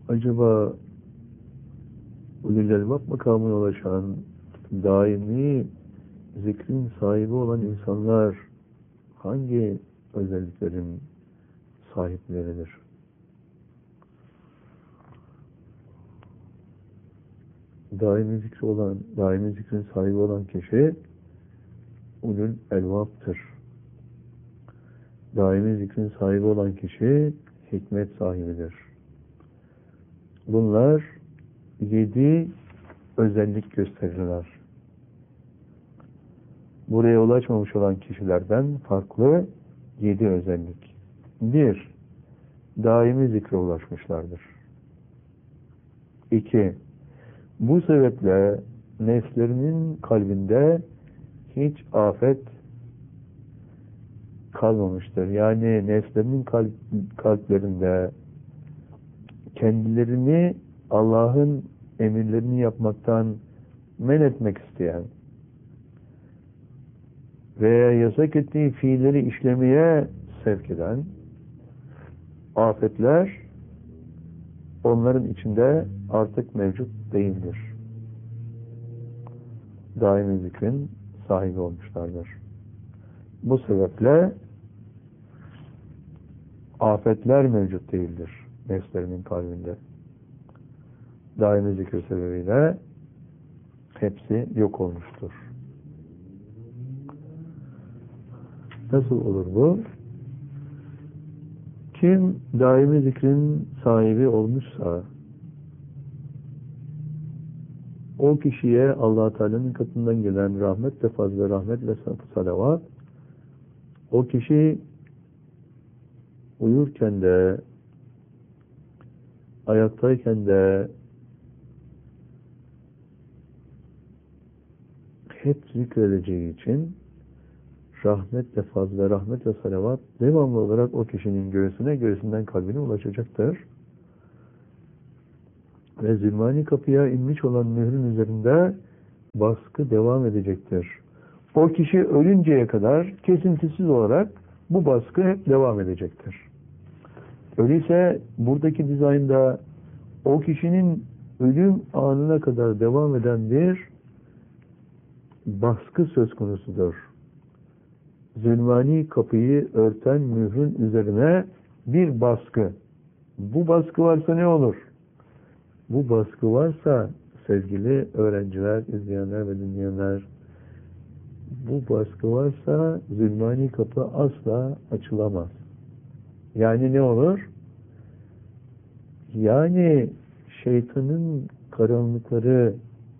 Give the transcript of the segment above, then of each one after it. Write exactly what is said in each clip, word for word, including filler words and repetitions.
acaba ulul elbab makamına ulaşan, daimi zikrin sahibi olan insanlar hangi özelliklerin sahipleridir? Daimi zikri olan, daimi zikrin sahibi olan kişi ulul elbaptır. Daimi zikrin sahibi olan kişi hikmet sahibidir. Bunlar yedi özellik gösterirler. Buraya ulaşmamış olan kişilerden farklı yedi özellik. Bir, daimi zikre ulaşmışlardır. İki, bu sebeple nefslerinin kalbinde hiç afet kalmamıştır. Yani nefslerinin kalp, kalplerinde kendilerini Allah'ın emirlerini yapmaktan men etmek isteyen veya yasak ettiği fiilleri işlemeye sevk eden afetler onların içinde artık mevcut değildir. Daimi zikrin sahibi olmuşlardır. Bu sebeple afetler mevcut değildir nefslerinin kalbinde. Daimi zikir sebebiyle hepsi yok olmuştur. Nasıl olur bu? Kim daimi zikrin sahibi olmuşsa o kişiye Allah Teala'nın katından gelen rahmet ve fazla rahmet ve salavat o kişi uyurken de ayaktayken de hep zikredeceği için rahmet ve fazla rahmet ve salavat devamlı olarak o kişinin göğsüne, göğsünden kalbine ulaşacaktır. Ve zilmani kapıya inmiş olan mührün üzerinde baskı devam edecektir. O kişi ölünceye kadar kesintisiz olarak bu baskı hep devam edecektir. Öyleyse buradaki dizaynda o kişinin ölüm anına kadar devam eden bir baskı söz konusudur. Zulmani kapıyı örten mührün üzerine bir baskı. Bu baskı varsa ne olur? Bu baskı varsa sevgili öğrenciler, izleyenler ve dinleyenler, bu baskı varsa zulmani kapı asla açılamaz. Yani ne olur? Yani şeytanın karanlıkları,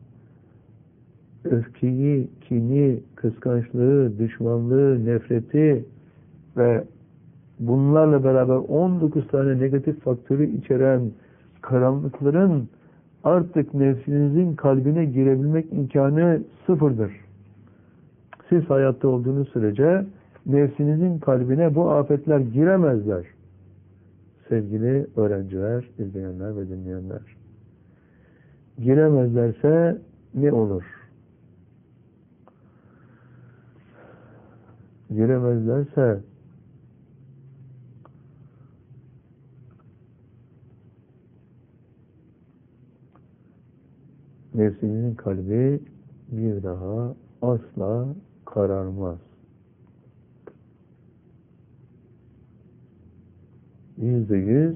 öfkeyi, kini, kıskançlığı, düşmanlığı, nefreti ve bunlarla beraber on dokuz tane negatif faktörü içeren karanlıkların artık nefsinizin kalbine girebilmek imkanı sıfırdır. Siz hayatta olduğunuz sürece nefsinizin kalbine bu afetler giremezler. Sevgili öğrenciler, izleyenler ve dinleyenler. Giremezlerse ne olur? Giremezlerse nefsinizin kalbi bir daha asla kararmaz. Yüzde yüz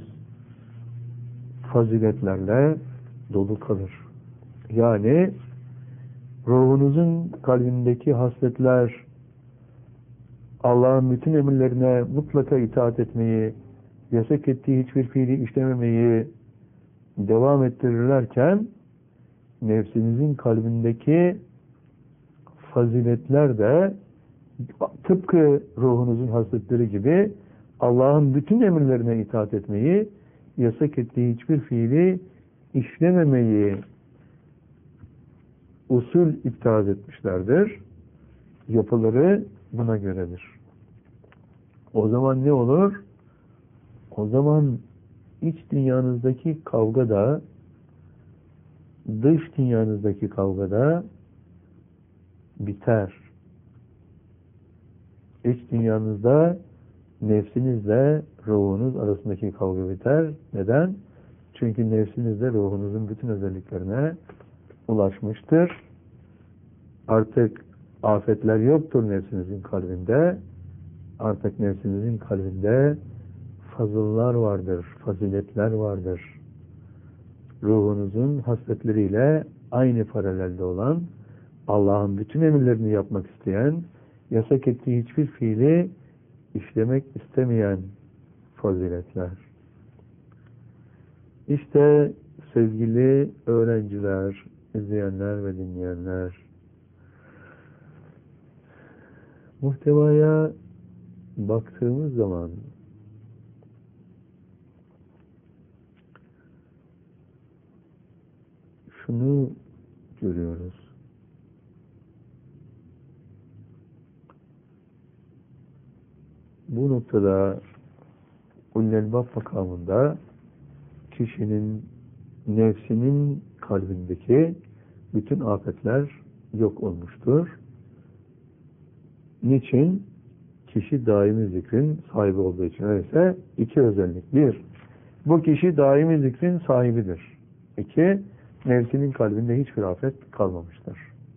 faziletlerle dolu kalır. Yani ruhunuzun kalbindeki hasletler Allah'ın bütün emirlerine mutlaka itaat etmeyi, yasak ettiği hiçbir fiili işlememeyi devam ettirirlerken nefsinizin kalbindeki faziletler de tıpkı ruhunuzun hasletleri gibi Allah'ın bütün emirlerine itaat etmeyi, yasak ettiği hiçbir fiili işlememeyi usul iptal etmişlerdir. Yapıları buna göredir. O zaman ne olur? O zaman iç dünyanızdaki kavgada, dış dünyanızdaki kavgada biter. İç dünyanızda nefsinizle ruhunuz arasındaki kavga biter. Neden? Çünkü nefsiniz de ruhunuzun bütün özelliklerine ulaşmıştır. Artık afetler yoktur nefsinizin kalbinde. Artık nefsinizin kalbinde fazıllar vardır, faziletler vardır. Ruhunuzun hasletleriyle aynı paralelde olan, Allah'ın bütün emirlerini yapmak isteyen, yasak ettiği hiçbir fiili işlemek istemeyen faziletler. İşte sevgili öğrenciler, izleyenler ve dinleyenler, muhtevaya baktığımız zaman şunu görüyoruz. Bu noktada Ullelbab makamında kişinin nefsinin kalbindeki bütün afetler yok olmuştur. Niçin? Kişi daimi zikrin sahibi olduğu için. Öyleyse iki özellik. Bir, bu kişi daimi zikrin sahibidir. İki, nefsinin kalbinde hiçbir afet kalmamıştır.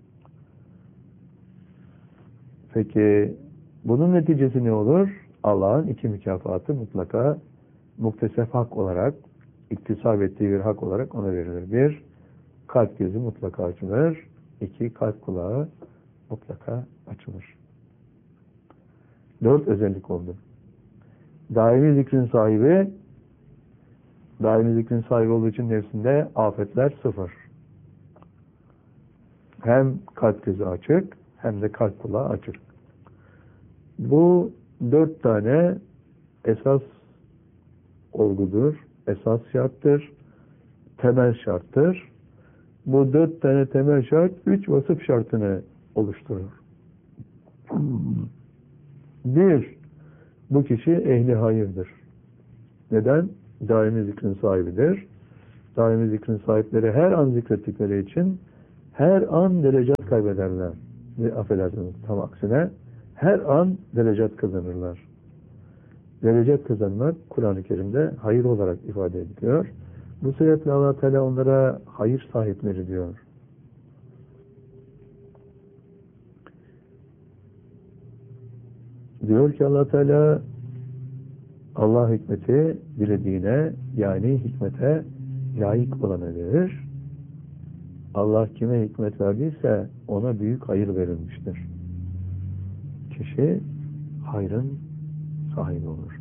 Peki bunun neticesi ne olur? Allah'ın iki mükafatı mutlaka muktesef hak olarak, iktisap ettiği bir hak olarak ona verilir. Bir, kalp gözü mutlaka açılır. İki, kalp kulağı mutlaka açılır. Dört özellik oldu. Daimi zikrin sahibi, daimi zikrin sahibi olduğu için nefsinde afetler sıfır. Hem kalp gözü açık, hem de kalp kulağı açık. Bu dört tane esas olgudur, esas şarttır, temel şarttır. Bu dört tane temel şart, üç vasıf şartını oluşturur. Bir, bu kişi ehli hayırdır. Neden? Daimi zikrin sahibidir. Daimi zikrin sahipleri her an zikrettikleri için her an derecat kaybederler. Ve affedersiniz, tam aksine her an derecat kazanırlar. Derecat kazanmak Kur'an-ı Kerim'de hayır olarak ifade ediliyor. Bu sebeple Allah Teala onlara hayır sahipleri diyor. Diyor ki Allah Teala, Allah hikmeti dilediğine, yani hikmete layık olana verir. Allah kime hikmet verdiyse ona büyük hayır verilmiştir. Kişi hayrın sahibi olur.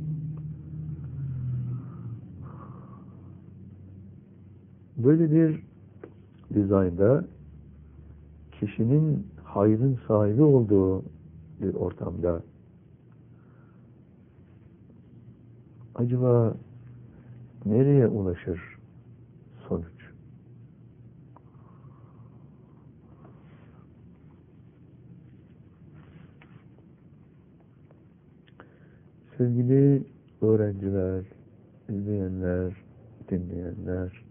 Böyle bir dizaynda kişinin hayrın sahibi olduğu bir ortamda acaba nereye ulaşır sonuç? Sevgili öğrenciler, izleyenler, dinleyenler,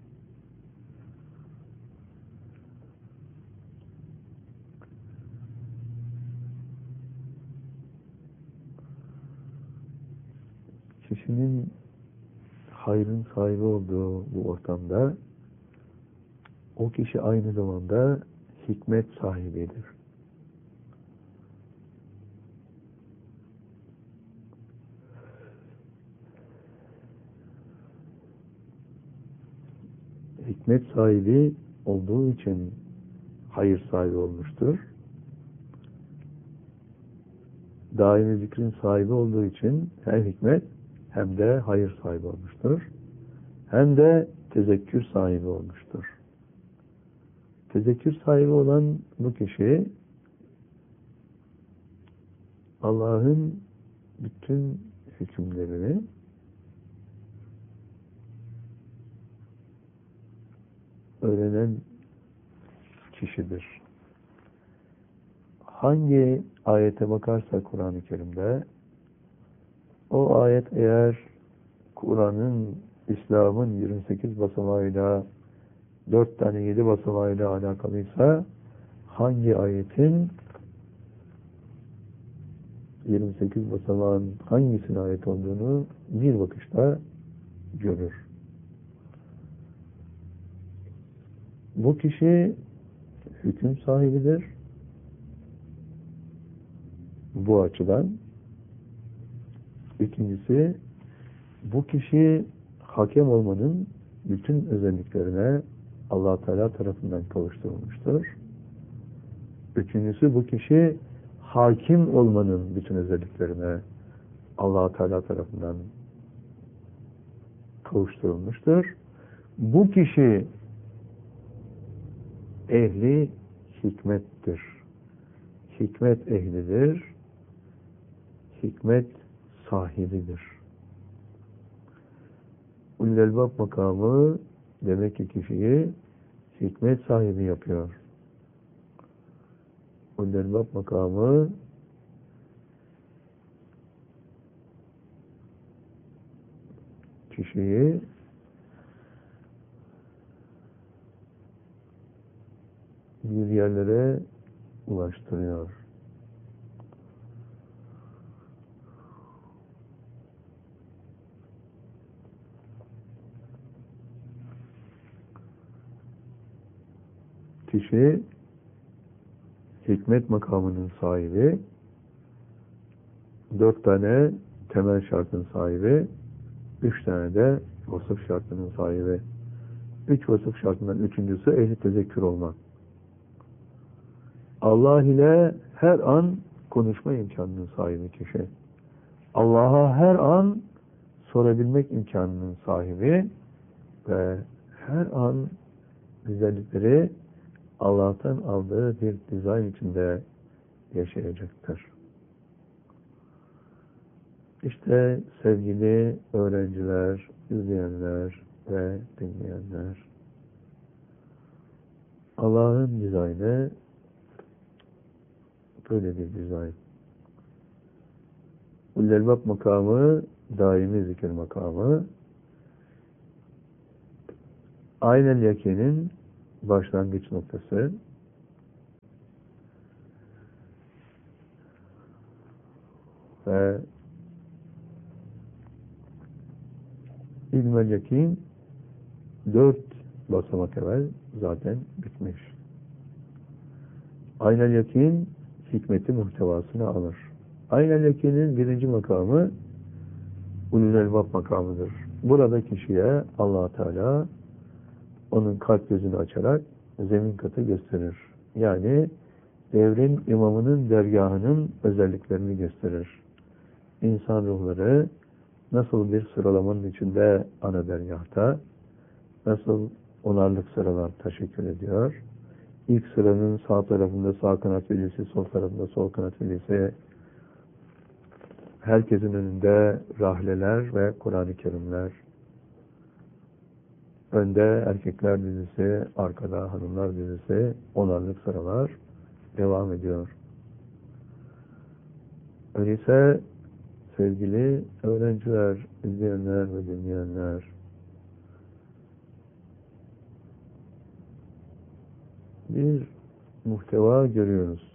kişinin hayrın sahibi olduğu bu ortamda o kişi aynı zamanda hikmet sahibidir. Hikmet sahibi olduğu için hayır sahibi olmuştur. Daimi zikrin sahibi olduğu için hem hikmet hem de hayır sahibi olmuştur. Hem de tezekkür sahibi olmuştur. Tezekkür sahibi olan bu kişi Allah'ın bütün hükümlerini öğrenen kişidir. Hangi ayete bakarsa Kur'an-ı Kerim'de o ayet eğer Kur'an'ın, İslam'ın yirmi sekiz basamağıyla dört tane yedi basamağıyla alakalıysa hangi ayetin yirmi sekiz basamağın hangisine ait olduğunu bir bakışta görür. Bu kişi hüküm sahibidir. Bu açıdan. İkincisi, bu kişi hakem olmanın bütün özelliklerine Allah Teala tarafından kavuşturulmuştur. Üçüncüsü, bu kişi hakim olmanın bütün özelliklerine Allah Teala tarafından kavuşturulmuştur. Bu kişi ehli hikmettir. Hikmet ehlidir. Hikmet sahibidir. Ulul Elbab makamı demek ki kişiyi hikmet sahibi yapıyor. Ulul Elbab makamı kişiyi bir yerlere ulaştırıyor. Kişi hikmet makamının sahibi, dört tane temel şartın sahibi, üç tane de vasıf şartının sahibi. Üç vasıf şartından üçüncüsü ehli tezekkür olmak. Allah ile her an konuşma imkanının sahibi kişi. Allah'a her an sorabilmek imkanının sahibi ve her an güzellikleri Allah'tan aldığı bir dizayn içinde yaşayacaktır. İşte sevgili öğrenciler, izleyenler ve dinleyenler, Allah'ın dizaynı böyle bir dizayn. Ulul Elbab makamı, daimi zikir makamı, Aynel Yakin'in başlangıç noktası. Ve İlmel Yakin dört basamak evvel zaten bitmiş. Aynel Yakin hikmeti muhtevasını alır. Aynel Yakin'in birinci makamı Ulul Elbab makamıdır. Burada kişiye Allah Teala onun kalp gözünü açarak zemin katı gösterir. Yani devrin imamının dergahının özelliklerini gösterir. İnsan ruhları nasıl bir sıralamanın içinde ana dergahta, nasıl onarlık sıralar teşekkür ediyor. İlk sıranın sağ tarafında sağ kanat velisi, sol tarafında sol kanat velisi, herkesin önünde rahleler ve Kur'an-ı Kerimler, önde erkekler dizisi, arkada hanımlar dizisi, onarlık sıralar devam ediyor. Öyleyse sevgili öğrenciler, izleyenler ve dinleyenler, bir muhteva görüyoruz.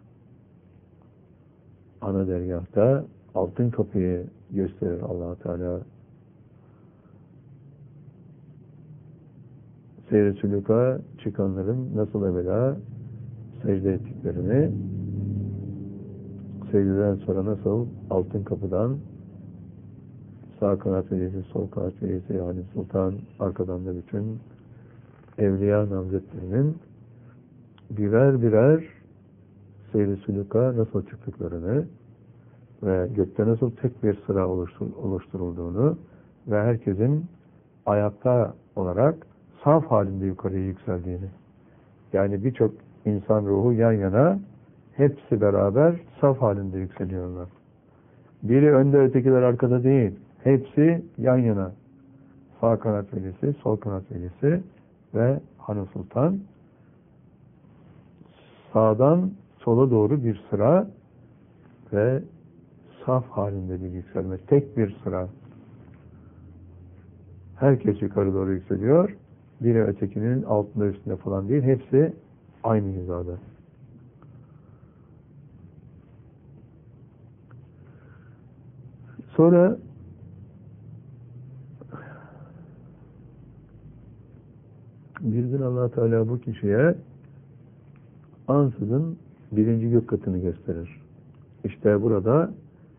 Ana dergahta altın kapıyı gösterir Allah Teala. Seyr-i sülûka çıkanların nasıl evvela secde ettiklerini, secdeden sonra nasıl altın kapıdan sağ kanat velisi, sol kanat velisi, yani sultan, arkadan da bütün evliya namzetlerinin birer birer seyr-i sülûka nasıl çıktıklarını ve gökte nasıl tek bir sıra oluşturulduğunu ve herkesin ayakta olarak saf halinde yukarıya yükseldiğini, yani birçok insan ruhu yan yana hepsi beraber saf halinde yükseliyorlar. Biri önde, ötekiler arkada değil. Hepsi yan yana. Sağ kanat velisi, sol kanat velisi ve Hanım Sultan. Sağdan sola doğru bir sıra ve saf halinde bir yükselme. Tek bir sıra. Herkes yukarı doğru yükseliyor. Biri ötekinin altında üstünde falan değil. Hepsi aynı hizada. Sonra Bir gün Allah Teala bu kişiye ansızın birinci gök katını gösterir. İşte burada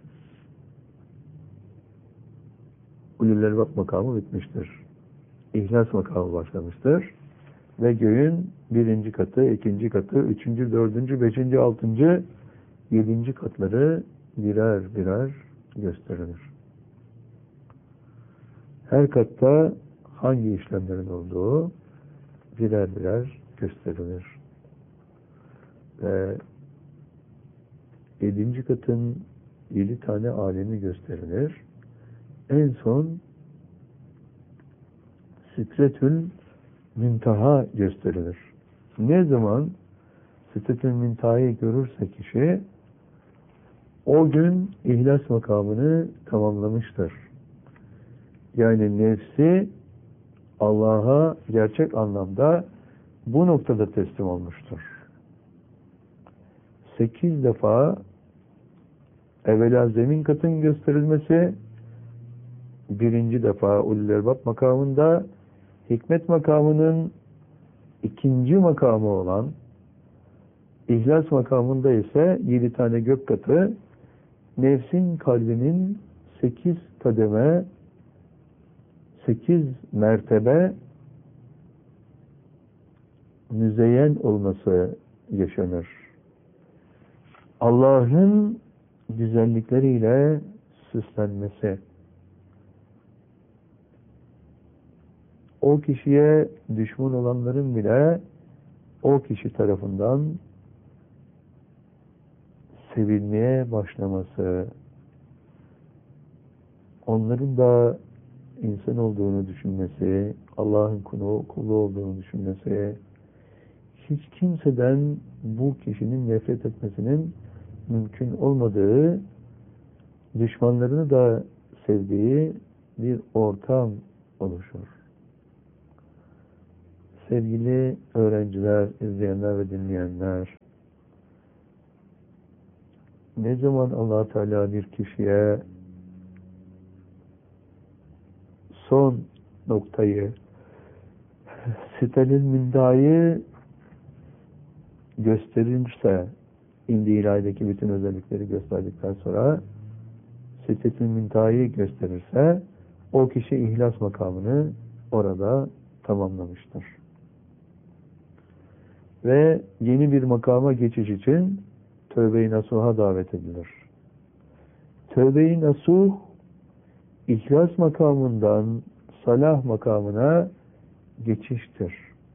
ulul elbab makamı bitmiştir. İhlas makamı başlamıştır. Ve göğün birinci katı, ikinci katı, üçüncü, dördüncü, beşinci, altıncı, yedinci katları birer birer gösterilir. Her katta hangi işlemlerin olduğu birer birer gösterilir. Ve yedinci katın yedi tane alemi gösterilir. En son Sidretül Müntaha gösterilir. Ne zaman Sidretül Müntaha'yı görürse kişi o gün ihlas makamını tamamlamıştır. Yani nefsi Allah'a gerçek anlamda bu noktada teslim olmuştur. Sekiz defa evvela zemin katın gösterilmesi, birinci defa ulul elbab makamında, hikmet makamının ikinci makamı olan ihlas makamında ise yedi tane gök katı, nefsin kalbinin sekiz kademe, sekiz mertebe müzeyyen olması yaşanır. Allah'ın güzellikleriyle süslenmesi. O kişiye düşman olanların bile o kişi tarafından sevilmeye başlaması, onların da insan olduğunu düşünmesi, Allah'ın kulu, kulu olduğunu düşünmesi, hiç kimseden bu kişinin nefret etmesinin mümkün olmadığı, düşmanlarını da sevdiği bir ortam oluşur. Sevgili öğrenciler, izleyenler ve dinleyenler, ne zaman Allah Teala bir kişiye son noktayı, Sidretül Müntaha'yı gösterirse, indi ilaydaki bütün özellikleri gösterdikten sonra Sidretül Müntaha'yı gösterirse, o kişi ihlas makamını orada tamamlamıştır. Ve yeni bir makama geçiş için Tövbe-i Nasuh'a davet edilir. Tövbe-i Nasuh, İhlas makamından salah makamına geçiştir.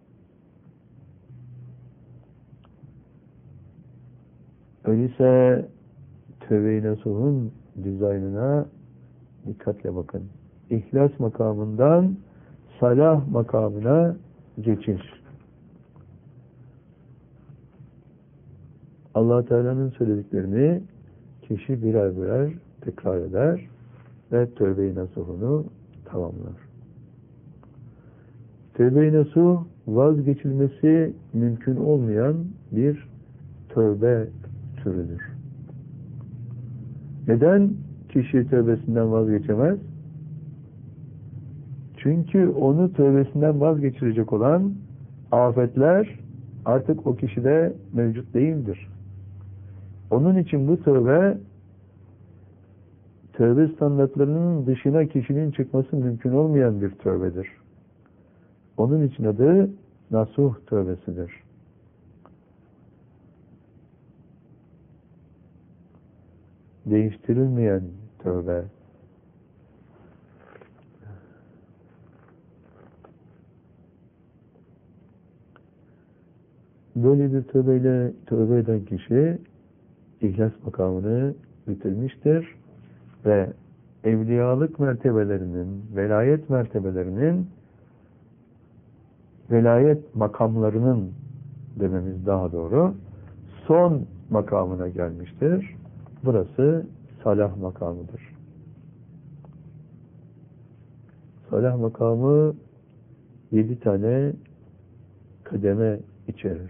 Öyleyse Tövbe-i Nasuh'un dizaynına dikkatle bakın. İhlas makamından salah makamına geçiş. Allah Teala'nın söylediklerini kişi birer birer tekrar eder ve Tövbe-i Nasuh'unu tamamlar. Tövbe-i Nasuh vazgeçilmesi mümkün olmayan bir tövbe türüdür. Neden kişi tövbesinden vazgeçemez? Çünkü onu tövbesinden vazgeçirecek olan afetler artık o kişide mevcut değildir. Onun için bu tövbe, tövbe standartlarının dışına kişinin çıkması mümkün olmayan bir tövbedir. Onun için adı nasuh tövbesidir. Değiştirilmeyen tövbe. Böyle bir tövbeyle tövbe eden kişi İhlas makamını bitirmiştir ve evliyalık mertebelerinin, velayet mertebelerinin, velayet makamlarının dememiz daha doğru, son makamına gelmiştir. Burası salah makamıdır. Salah makamı yedi tane kademe içerir.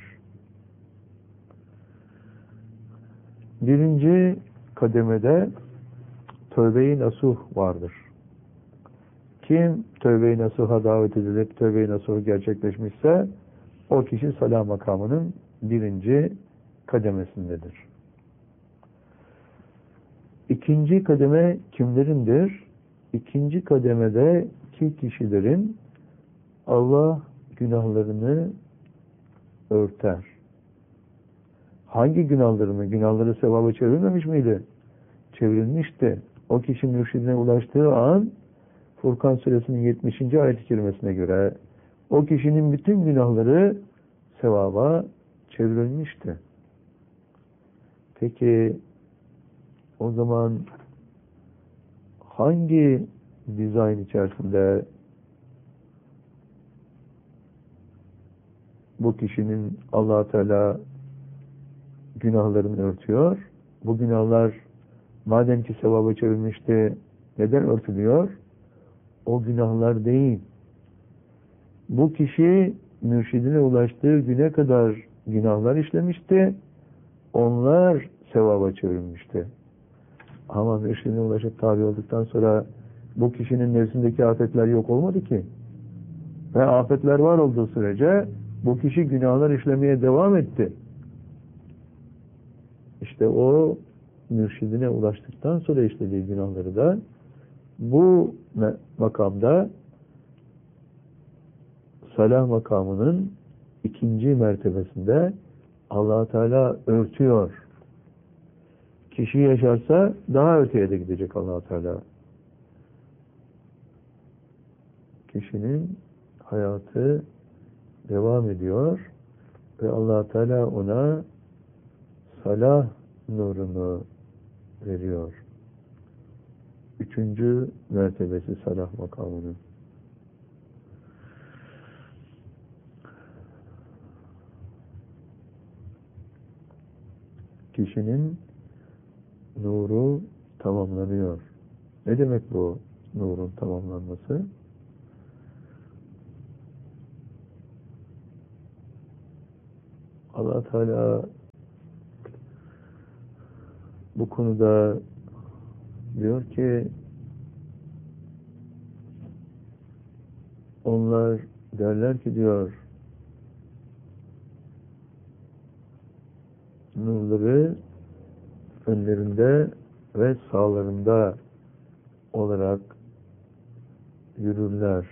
Birinci kademede Tövbe-i Nasuh vardır. Kim tövbe-i nasuha davet edilip tövbe-i nasuh gerçekleşmişse o kişi salah makamının birinci kademesindedir. İkinci kademe kimlerindir? İkinci kademede ki kişilerin Allah günahlarını örter. Hangi günahlarını? Günahları sevaba çevrilmemiş miydi? Çevrilmişti. O kişi mürşidine ulaştığı an Furkan Suresinin yetmişinci ayet-i kerimesine göre o kişinin bütün günahları sevaba çevrilmişti. Peki o zaman hangi dizayn içerisinde bu kişinin Allah Teala günahlarını örtüyor? Bu günahlar madem ki sevaba çevrilmişti, neden örtülüyor? O günahlar değil. Bu kişi mürşidine ulaştığı güne kadar günahlar işlemişti. Onlar sevaba çevrilmişti. Ama mürşidine ulaşıp tabi olduktan sonra bu kişinin nefsindeki afetler yok olmadı ki. Ve afetler var olduğu sürece bu kişi günahlar işlemeye devam etti. İşte o mürşidine ulaştıktan sonra işlediği günahları da bu makamda salah makamının ikinci mertebesinde Allah Teala örtüyor. Kişi yaşarsa daha öteye de gidecek Allah Teala. Kişinin hayatı devam ediyor ve Allah Teala ona salah nurunu veriyor. Üçüncü mertebesi salah makamının. Kişinin nuru tamamlanıyor. Ne demek bu nurun tamamlanması? Allah Teala bu konuda diyor ki onlar derler ki diyor nurları önlerinde ve sağlarında olarak yürürler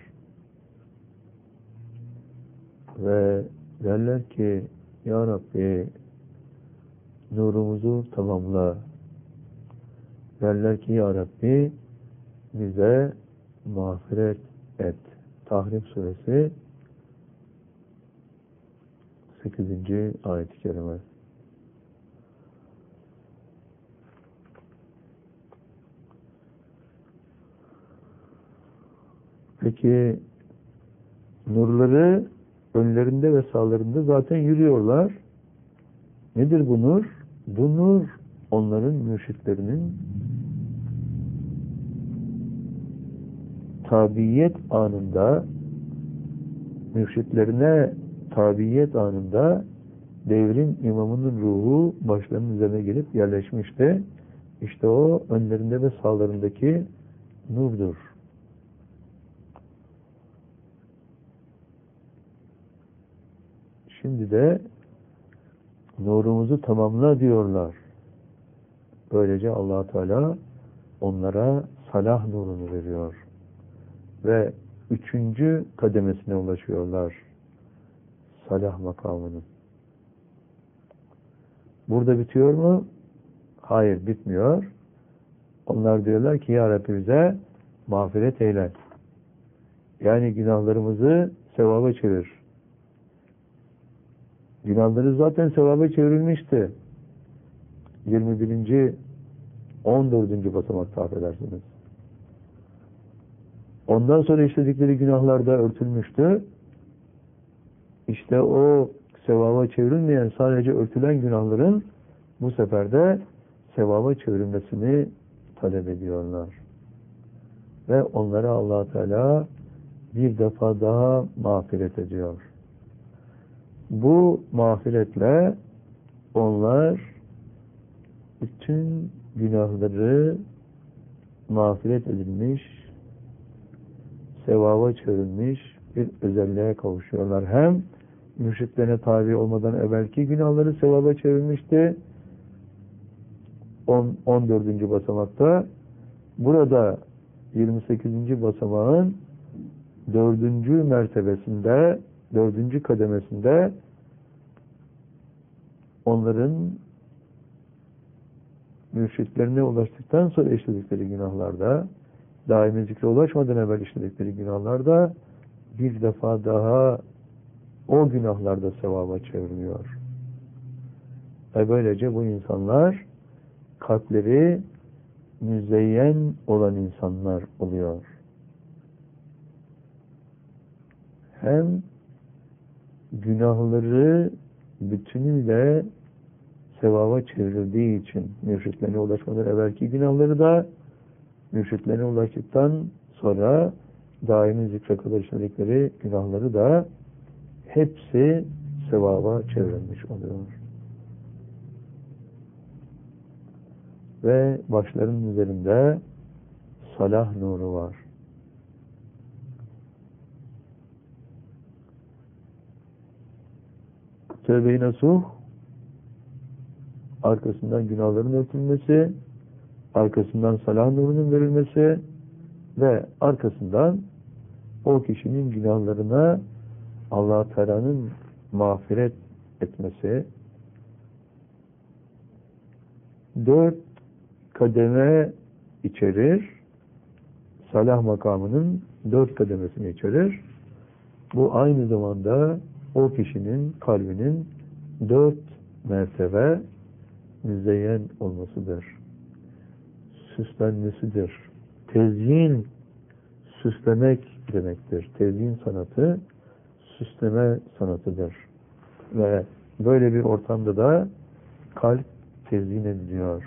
ve derler ki Ya Rabbi nurumuzu tamamla. Derler ki Ya Rabbi bize mağfiret et. Tahrim suresi sekizinci ayet-i kerime. Peki nurları önlerinde ve sağlarında zaten yürüyorlar. Nedir bu nur? Bu nur onların mürşitlerinin tabiyet anında mürşitlerine tabiyet anında devrin imamının ruhu başlarının üzerine gelip yerleşmişti. İşte o önlerinde ve sağlarındaki nurdur. Şimdi de nurumuzu tamamla diyorlar. Böylece Allah Teala onlara salah nurunu veriyor. Ve üçüncü kademesine ulaşıyorlar. Salah makamının. Burada bitiyor mu? Hayır, bitmiyor. Onlar diyorlar ki Ya Rabbi bize mağfiret eyle. Yani günahlarımızı sevaba çevir. Günahları zaten sevaba çevrilmişti. yirmi birinci on dördüncü basamakta affedersiniz. Ondan sonra işledikleri günahlar da örtülmüştü. İşte o sevaba çevrilmeyen, sadece örtülen günahların bu sefer de sevaba çevrilmesini talep ediyorlar. Ve onlara Allah Teala bir defa daha mağfiret ediyor. Bu mağfiretle onlar bütün günahları mağfiret edilmiş sevaba çevrilmiş bir özelliğe kavuşuyorlar. Hem mürşitlerine tabi olmadan evvelki günahları sevaba çevrilmişti. on dördüncü basamakta. Burada yirmi sekizinci basamağın dördüncü mertebesinde, dördüncü kademesinde onların mürşitlerine ulaştıktan sonra işledikleri günahlarda, daimi zikre ulaşmadan evvel işledikleri günahlarda bir defa daha o günahlarda sevaba çevriliyor. Ve böylece bu insanlar kalpleri müzeyyen olan insanlar oluyor. Hem günahları bütünüyle sevaba çevrildiği için mürşitlerine ulaşmadan evvelki günahları da mürşitlerine ulaştıktan sonra daimi zikre kadar işledikleri günahları da hepsi sevaba çevrilmiş oluyor. Ve başlarının üzerinde salah nuru var. Tövbe-i nasuh, arkasından günahların örtülmesi, arkasından salah nurunun verilmesi ve arkasından o kişinin günahlarına Allah Teala'nın mağfiret etmesi, dört kademe içerir, salah makamının dört kademesini içerir. Bu aynı zamanda o kişinin kalbinin dört mertebe müzeyyen olmasıdır. Süslenmesidir. Tezyin, süslemek demektir. Tezyin sanatı, süsleme sanatıdır. Ve böyle bir ortamda da kalp tezyin ediliyor.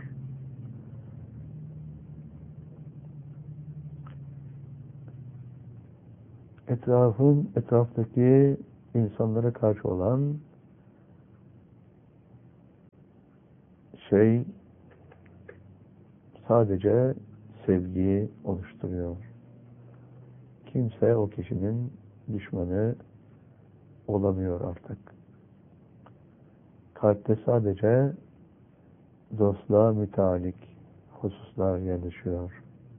Etrafın, etraftaki insanlara karşı olan şey sadece sevgiyi oluşturuyor. Kimse o kişinin düşmanı olamıyor artık. Kalpte sadece dostluğa mütealik hususlar yerleşiyor.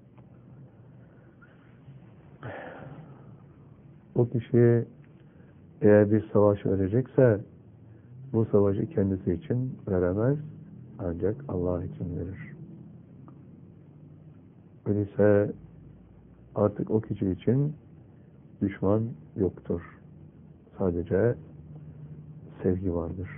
O kişi eğer bir savaş verecekse bu savaşı kendisi için veremez, ancak Allah için verir. Öyleyse artık o kişi için düşman yoktur. Sadece sevgi vardır.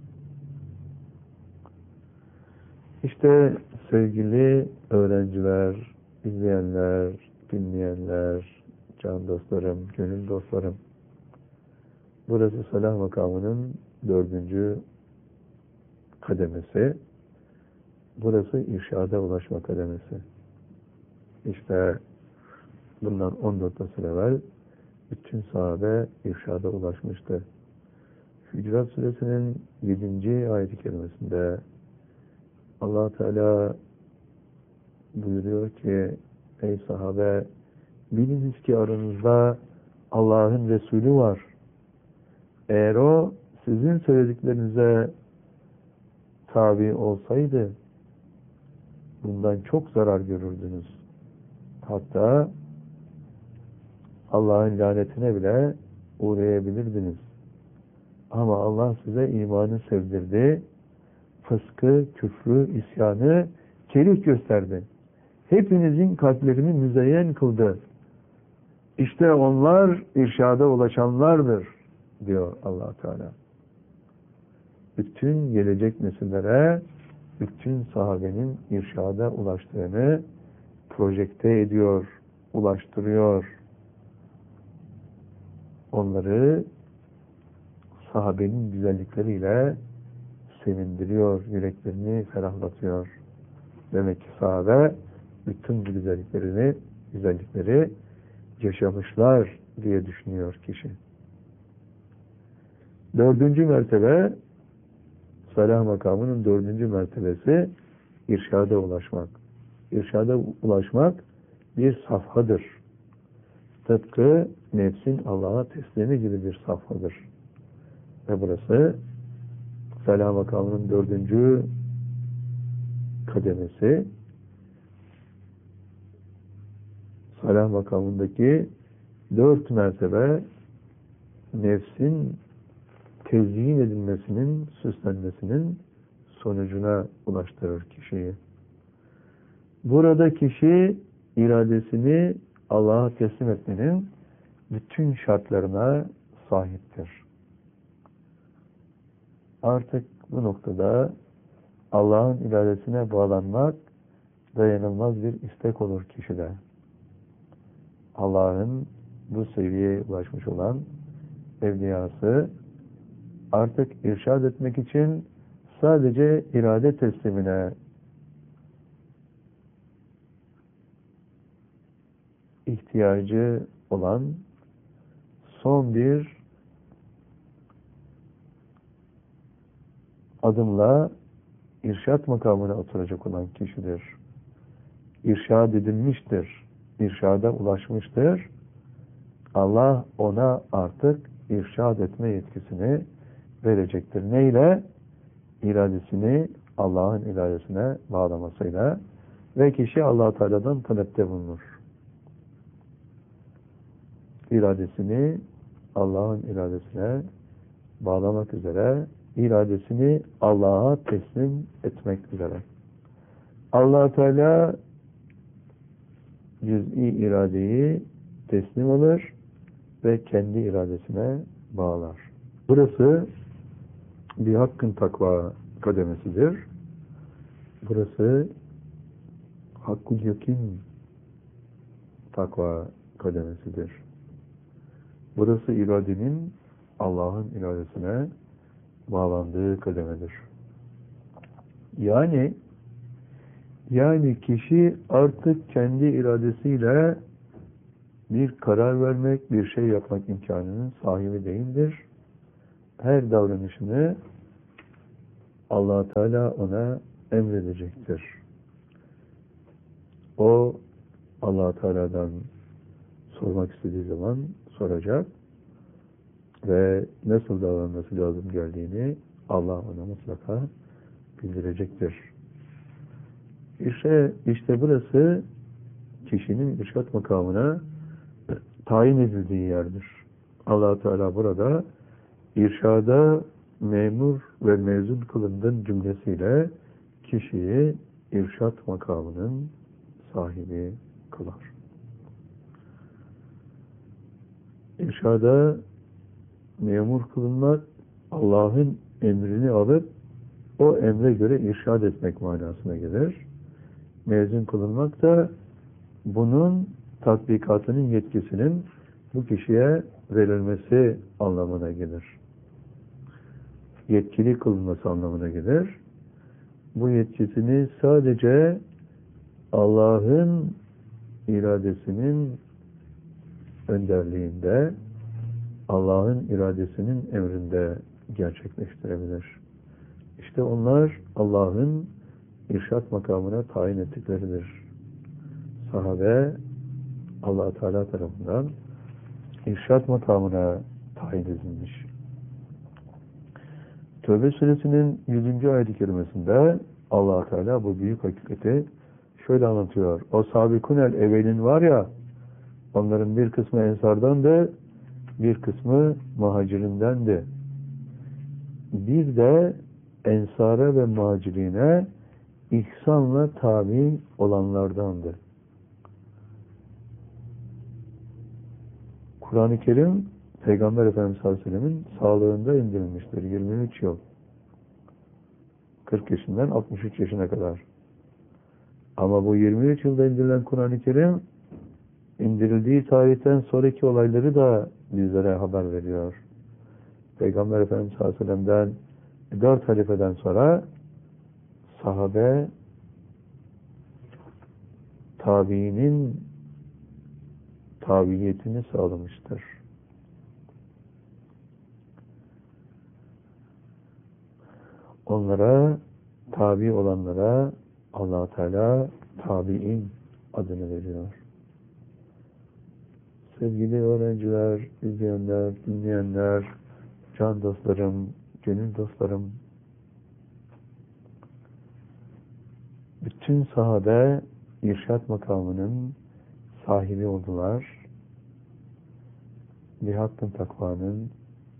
İşte sevgili öğrenciler, izleyenler, dinleyenler, can dostlarım, gönül dostlarım, burası salah makamının dördüncü kademesi. Burası irşada ulaşma kademesi. İşte bundan on dört asır evvel bütün sahabe irşada ulaşmıştı. Hücurat Suresinin yedinci ayet-i kerimesinde Allah Teala buyuruyor ki, ey sahabe, biliniz ki aranızda Allah'ın Resulü var. Eğer o sizin söylediklerinize tabi olsaydı bundan çok zarar görürdünüz. Hatta Allah'ın lanetine bile uğrayabilirdiniz. Ama Allah size imanı sevdirdi, fıskı, küfrü, isyanı kerih gösterdi. Hepinizin kalplerini müzeyyen kıldı. İşte onlar irşada ulaşanlardır diyor Allah Teala. Bütün gelecek nesillere bütün sahabenin irşada ulaştığını projekte ediyor, ulaştırıyor. Onları sahabenin güzellikleriyle sevindiriyor, yüreklerini ferahlatıyor. Demek ki sahabe bütün bu güzelliklerini, güzellikleri yaşamışlar diye düşünüyor kişi. Dördüncü mertebe, salah makamının dördüncü mertebesi irşada ulaşmak. İrşada ulaşmak bir safhadır. tıpkı nefsin Allah'a teslimi gibi bir safhadır. Ve burası Salah makamının dördüncü kademesi. Salah makamındaki dört mertebe nefsin tezyin edilmesinin, süslenmesinin sonucuna ulaştırır kişiyi. Burada kişi iradesini Allah'a teslim etmenin bütün şartlarına sahiptir. Artık bu noktada Allah'ın iradesine bağlanmak dayanılmaz bir istek olur kişide. Allah'ın bu seviyeye ulaşmış olan evliyası artık irşad etmek için sadece irade teslimine ihtiyacı olan son bir adımla irşad makamına oturacak olan kişidir. İrşad edilmiştir. İrşada ulaşmıştır. Allah ona artık irşad etme yetkisini verecektir. Neyle? İradesini Allah'ın iradesine bağlamasıyla ve kişi Allah-u Teala'dan talepte bulunur. İradesini Allah'ın iradesine bağlamak üzere, iradesini Allah'a teslim etmek üzere. Allah-u Teala cüz'i iradeyi teslim alır ve kendi iradesine bağlar. Burası bir hakkın takva kademesidir. Burası hakkul yakin takva kademesidir. Burası iradenin Allah'ın iradesine bağlandığı kademedir. Yani yani kişi artık kendi iradesiyle bir karar vermek, bir şey yapmak imkanının sahibi değildir. Her davranışını Allah Teala ona emredecektir. O Allah Teala'dan sormak istediği zaman soracak ve nasıl davranması lazım geldiğini Allah ona mutlaka bildirecektir. İşte, işte burası kişinin irşad makamına tayin edildiği yerdir. Allah Teala burada irşada memur ve mezun kılındığın cümlesiyle kişiyi irşad makamının sahibi kılar. İrşada memur kılınmak, Allah'ın emrini alıp o emre göre irşad etmek manasına gelir. Mezun kılınmak da bunun tatbikatının yetkisinin bu kişiye verilmesi anlamına gelir. Yetkili kılınması anlamına gelir. Bu yetkisini sadece Allah'ın iradesinin önderliğinde, Allah'ın iradesinin emrinde gerçekleştirebilir. İşte onlar Allah'ın irşad makamına tayin ettikleridir. Sahabe Allah Teala tarafından irşad makamına tayin edilmiş. Tövbe suresinin yüzüncü ayet-i kerimesinde Allah Teala bu büyük hakikati şöyle anlatıyor. O sabikunel evvelin var ya, onların bir kısmı ensardandı, bir kısmı muhacirindendi. Bir de ensara ve muhacirine ihsanla tabi olanlardandı. Kur'an-ı Kerim Peygamber Efendimiz sallallahu aleyhi ve sellem'in sağlığında indirilmiştir. yirmi üç yıl. kırk yaşından altmış üç yaşına kadar. Ama bu yirmi üç yılda indirilen Kur'an-ı Kerim indirildiği tarihten sonraki olayları da bizlere haber veriyor. Peygamber Efendimiz sallallahu aleyhi ve sellem'den dört halifeden sonra sahabe tabiinin tabiyetini sağlamıştır. Onlara, tabi olanlara Allah Teala tabi'in adını veriyor. Sevgili öğrenciler, izleyenler, dinleyenler, can dostlarım, gönül dostlarım, bütün sahabe irşat makamının sahibi oldular. Bir hakkın takvanın,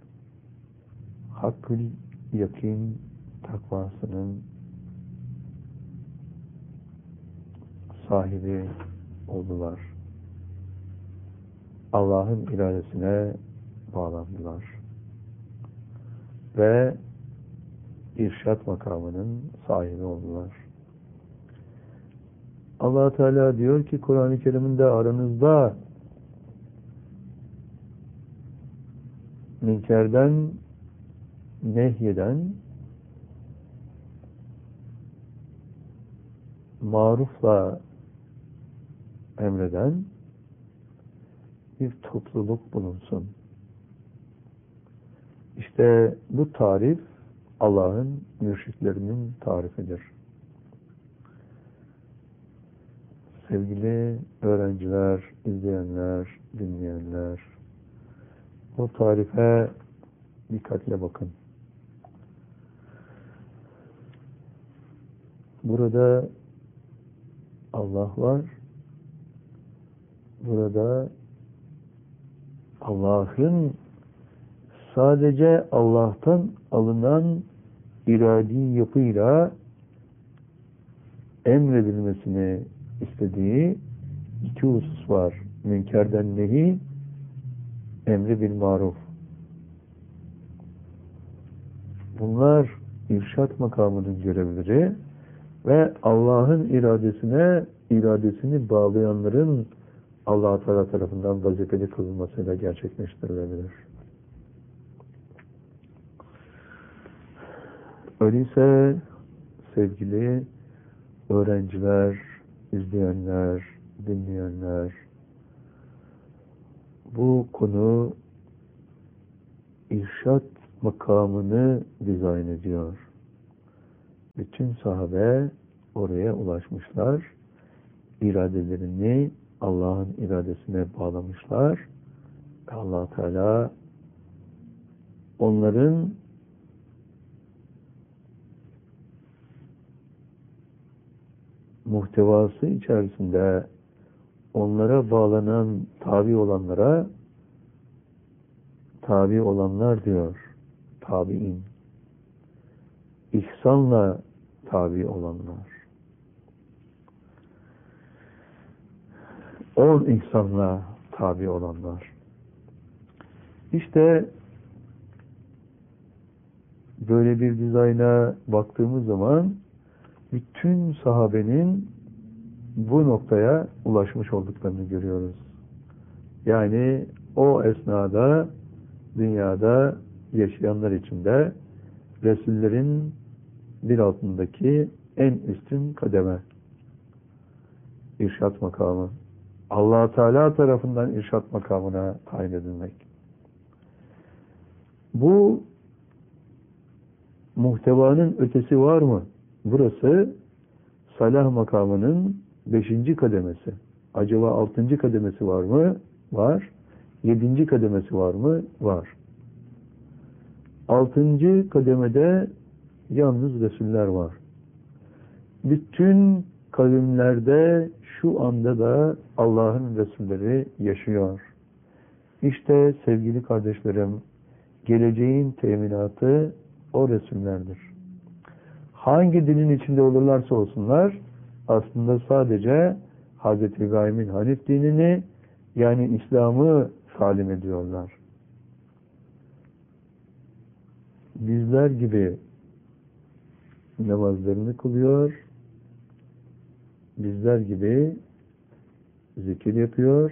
hakkül yakin takvasının sahibi oldular. Allah'ın iradesine bağlandılar. Ve irşat makamının sahibi oldular. Allah Teala diyor ki Kur'an-ı Kerim'inde aranızda münkerden nehyeden, marufla emreden bir topluluk bulunsun. İşte bu tarif Allah'ın mürşitlerinin tarifidir. Sevgili öğrenciler, izleyenler, dinleyenler, bu tarife dikkatle bakın. Burada Allah var. Burada Allah'ın sadece Allah'tan alınan iradi yapıyla emredilmesini istediği iki husus var. Münkerden nehi, emri bil maruf. Bunlar irşat makamının görevleri ve Allah'ın iradesine iradesini bağlayanların Allah Teala tarafından vazifeli kılınmasıyla gerçekleştirilebilir. Öyleyse sevgili öğrenciler, izleyenler, dinleyenler, bu konu irşat makamını dizayn ediyor. Bütün sahabe oraya ulaşmışlar. İradelerini Allah'ın iradesine bağlamışlar. Allah Teala onların muhtevası içerisinde onlara bağlanan tabi olanlara tabi olanlar diyor. Tabi'in. İhsanla tabi olanlar. On ihsanla tabi olanlar. İşte böyle bir dizayna baktığımız zaman bütün sahabenin bu noktaya ulaşmış olduklarını görüyoruz. Yani o esnada dünyada yaşayanlar içinde Resullerin bir altındaki en üstün kademe. İrşat makamı. Allah Teala tarafından irşat makamına tayin edilmek. Bu muhtevanın ötesi var mı? Burası salah makamının beşinci kademesi. Acaba altıncı kademesi var mı? Var. Yedinci kademesi var mı? Var. Altıncı kademede yalnız Resuller var. Bütün kavimlerde şu anda da Allah'ın Resulleri yaşıyor. İşte sevgili kardeşlerim, geleceğin teminatı o Resullerdir. Hangi dinin içinde olurlarsa olsunlar, aslında sadece Hazreti İbrahim'in Hanif dinini, yani İslam'ı salim ediyorlar. Bizler gibi namazlarını kılıyor, bizler gibi zikir yapıyor,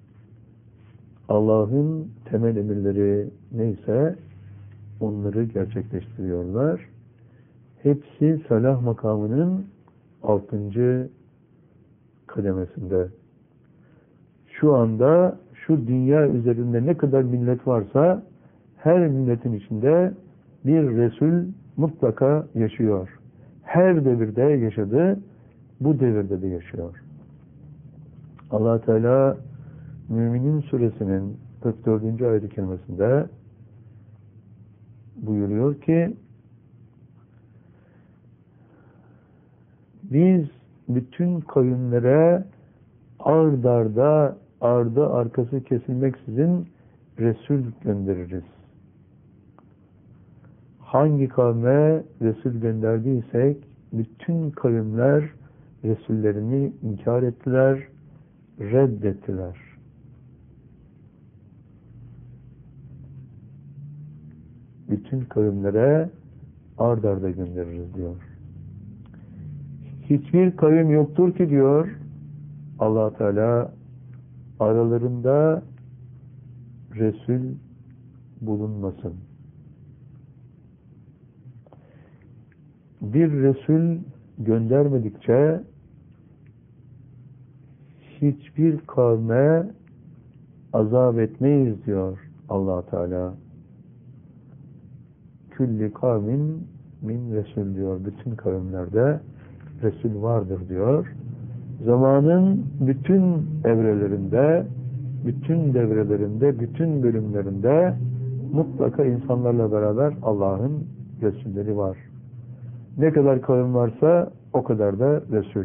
Allah'ın temel emirleri neyse onları gerçekleştiriyorlar. Hepsi salah makamının altıncı kademesinde. Şu anda şu dünya üzerinde ne kadar millet varsa her milletin içinde bir Resul mutlaka yaşıyor. Her devirde yaşadı, bu devirde de yaşıyor. Allah Teala Müminin suresinin kırk dördüncü ayet-i kerimesinde buyuruyor ki biz bütün kavimlere ard arda ardı arkası kesilmeksizin Resul göndeririz. Hangi kavme Resul gönderdiysek bütün kavimler Resullerini inkar ettiler, reddettiler. Bütün kavimlere ard arda göndeririz diyor. Hiçbir kavim yoktur ki diyor Allah Teala aralarında Resul bulunmasın. Bir Resul göndermedikçe hiçbir kavme azap etmeyiz diyor Allah Teala. Külli kavmin min Resul diyor. Bütün kavimlerde Resul vardır diyor. Zamanın bütün evrelerinde, bütün devrelerinde, bütün bölümlerinde mutlaka insanlarla beraber Allah'ın Resulleri var. Ne kadar kavim varsa o kadar da Resul.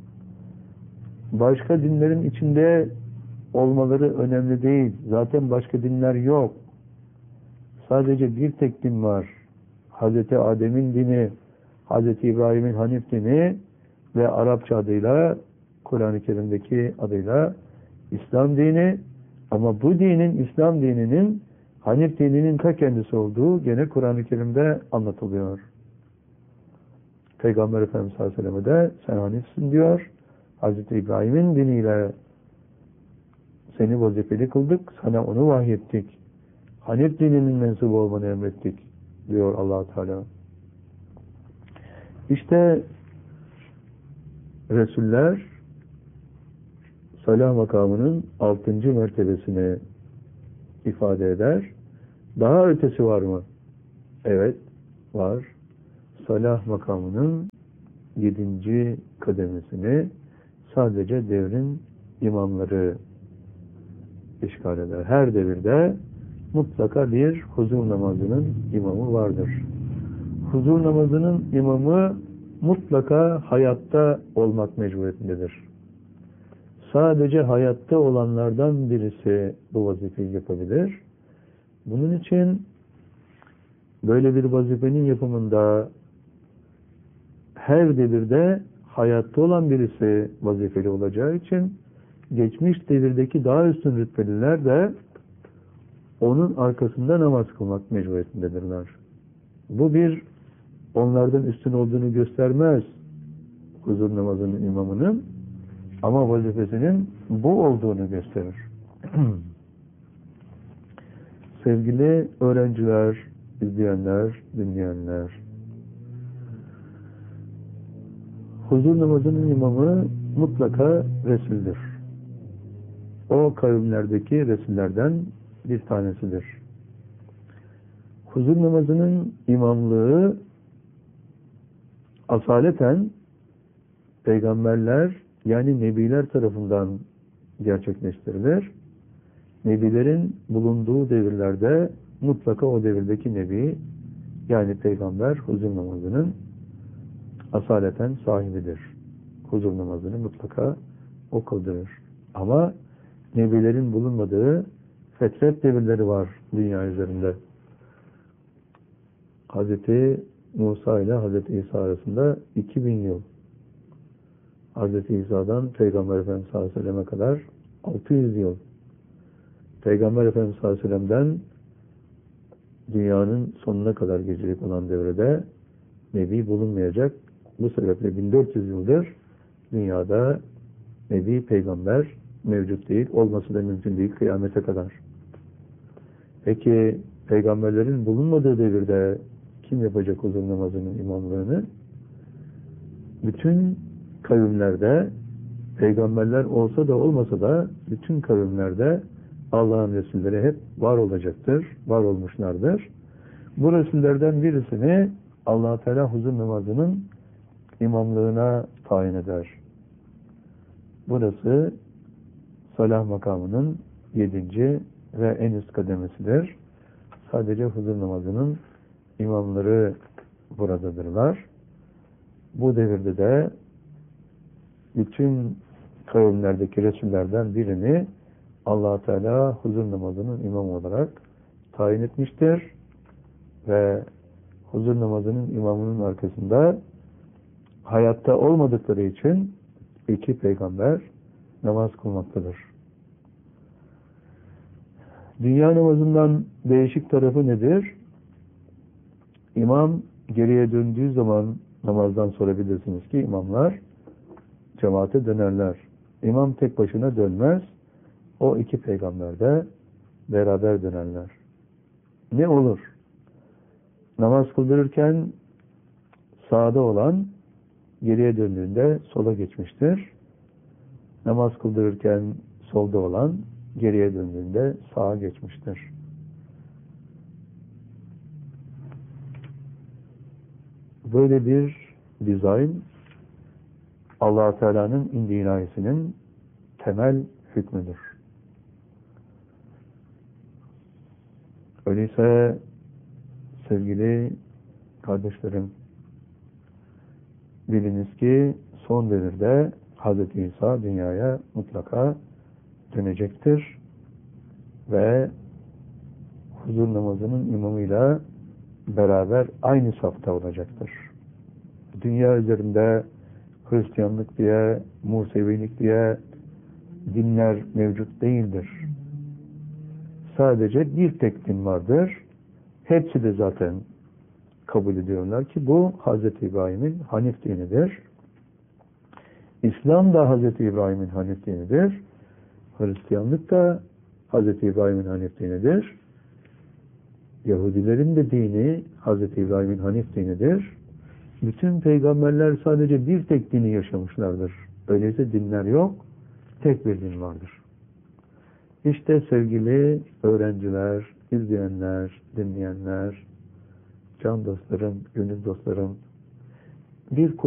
Başka dinlerin içinde olmaları önemli değil. Zaten başka dinler yok. Sadece bir tek din var. Hazreti Adem'in dini, Hazreti İbrahim'in Hanif dini ve Arapça adıyla, Kur'an-ı Kerim'deki adıyla İslam dini. Ama bu dinin, İslam dininin Hanif dininin ta kendisi olduğu gene Kur'an-ı Kerim'de anlatılıyor. Peygamber Efendimiz sallallahu aleyhi ve sellem de sen Hanifsin diyor. Hazreti İbrahim'in diniyle seni vazifeli kıldık, sana onu vahyettik. Hanif dininin mensubu olmanı emrettik diyor Allah Teala. İşte Resuller salah makamının altıncı mertebesini ifade eder. Daha ötesi var mı? Evet, var. Salah makamının yedinci kademesini sadece devrin imamları işgal eder. Her devirde mutlaka bir huzur namazının imamı vardır. Huzur namazının imamı mutlaka hayatta olmak mecburiyetindedir. Sadece hayatta olanlardan birisi bu vazifeyi yapabilir. Bunun için böyle bir vazifenin yapımında her devirde hayatta olan birisi vazifeli olacağı için geçmiş devirdeki daha üstün rütbeliler de onun arkasında namaz kılmak mecburiyetindedirler. Bu bir onlardan üstün olduğunu göstermez huzur namazının imamının, ama vazifesinin bu olduğunu gösterir. Sevgili öğrenciler, izleyenler, dinleyenler, huzur namazının imamı mutlaka Resul'dür. O kavimlerdeki Resullerden bir tanesidir. Huzur namazının imamlığı asaleten peygamberler yani nebiler tarafından gerçekleştirilir. Nebilerin bulunduğu devirlerde mutlaka o devirdeki nebi yani peygamber huzur namazının asaleten sahibidir. Huzur namazını mutlaka o kıldırır. Ama nebilerin bulunmadığı fetret devirleri var dünya üzerinde. Hazreti Musa ile Hazreti İsa arasında iki bin yıl. Hazreti İsa'dan Peygamber Efendimiz sallallahu aleyhi ve sellem'e kadar altı yüz yıl. Peygamber Efendimiz sallallahu aleyhi ve sellem'den dünyanın sonuna kadar geçecek olan devrede Nebi bulunmayacak. Bu sebeple bin dört yüz yıldır dünyada Nebi, Peygamber mevcut değil. Olması da mümkün değil kıyamete kadar. Peki peygamberlerin bulunmadığı devirde kim yapacak huzur namazının imamlığını? Bütün kavimlerde peygamberler olsa da olmasa da bütün kavimlerde Allah'ın Resulleri hep var olacaktır. Var olmuşlardır. Bu Resullerden birisini Allah-u Teala huzur namazının imamlığına tayin eder. Burası salah makamının yedinci ve en üst kademesidir. Sadece huzur namazının imamları buradadırlar. Bu devirde de bütün kavimlerdeki Resullerden birini Allah Teala huzur namazının imamı olarak tayin etmiştir ve huzur namazının imamının arkasında hayatta olmadıkları için iki peygamber namaz kılmaktadır. Dünya namazından değişik tarafı nedir? İmam geriye döndüğü zaman namazdan sorabilirsiniz ki imamlar cemaate dönerler. İmam tek başına dönmez. O iki peygamber de beraber dönerler. Ne olur? Namaz kıldırırken sağda olan geriye döndüğünde sola geçmiştir. Namaz kıldırırken solda olan geriye döndüğünde sağa geçmiştir. Böyle bir dizayn Allah Teala'nın indi inayesinin temel hükmüdür. Öyleyse sevgili kardeşlerim, biliniz ki son devirde Hazreti İsa dünyaya mutlaka dönecektir ve huzur namazının imamıyla beraber aynı safta olacaktır. Dünya üzerinde Hristiyanlık diye, Musevilik diye dinler mevcut değildir. Sadece bir tek din vardır. Hepsi de zaten kabul ediyorlar ki bu Hazreti İbrahim'in Hanif dinidir. İslam da Hazreti İbrahim'in Hanif dinidir. Hristiyanlık da Hazreti İbrahim'in Hanif dinidir. Yahudilerin de dini Hazreti İbrahim'in Hanif dinidir. Bütün peygamberler sadece bir tek dini yaşamışlardır. Öyleyse dinler yok, tek bir din vardır. İşte sevgili öğrenciler, izleyenler, dinleyenler, can dostlarım, gönül dostlarım, bir